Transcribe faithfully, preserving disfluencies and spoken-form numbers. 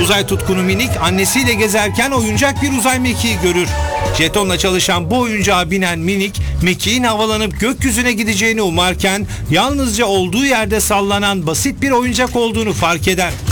Uzay tutkunu Minik annesiyle gezerken oyuncak bir uzay mekiği görür. Jetonla çalışan bu oyuncağa binen Minik, mekiğin havalanıp gökyüzüne gideceğini umarken yalnızca olduğu yerde sallanan basit bir oyuncak olduğunu fark eder.